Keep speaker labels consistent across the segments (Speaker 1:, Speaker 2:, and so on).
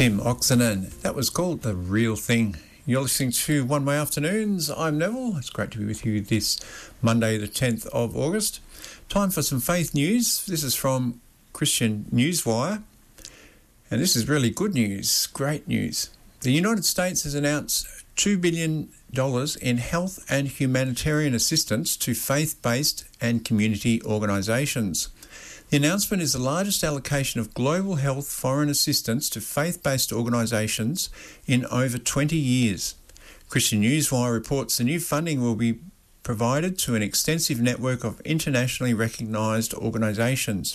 Speaker 1: Tim Oxenden. That was called The Real Thing. You're listening to One Way Afternoons. I'm Neville. It's great to be with you this Monday, the 10th of August. Time for some faith news. This is from Christian Newswire. And this is really good news, great news. The United States has announced $2 billion in health and humanitarian assistance to faith-based and community organisations. The announcement is the largest allocation of global health foreign assistance to faith-based organisations in over 20 years. Christian Newswire reports the new funding will be provided to an extensive network of internationally recognised organisations.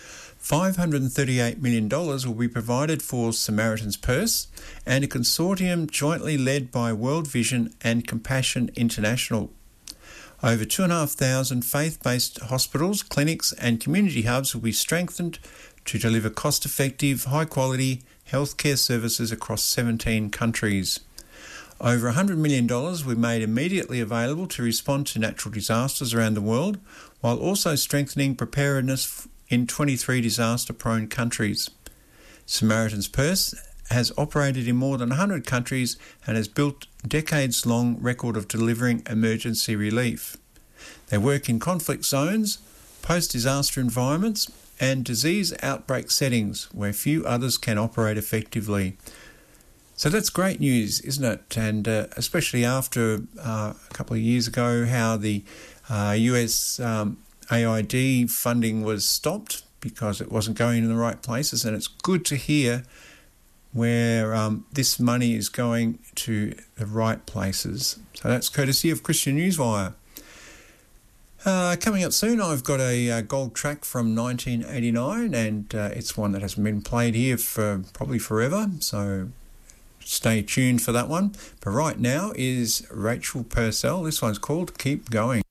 Speaker 1: $538 million will be provided for Samaritan's Purse and a consortium jointly led by World Vision and Compassion International. Over 2,500 faith-based hospitals, clinics and community hubs will be strengthened to deliver cost-effective, high-quality healthcare services across 17 countries. Over $100 million were made immediately available to respond to natural disasters around the world, while also strengthening preparedness in 23 disaster-prone countries. Samaritan's Purse has operated in more than 100 countries and has built a decades-long record of delivering emergency relief. They work in conflict zones, post-disaster environments and disease outbreak settings where few others can operate effectively. So that's great news, isn't it? And especially after a couple of years ago, how the US AID funding was stopped because it wasn't going in the right places, and it's good to hear where this money is going to the right places. So that's courtesy of Christian Newswire. Coming up soon, I've got a gold track from 1989, and it's one that hasn't been played here for probably forever, so stay tuned for that one. But right now is Rachel Purcell. This one's called Keep Going.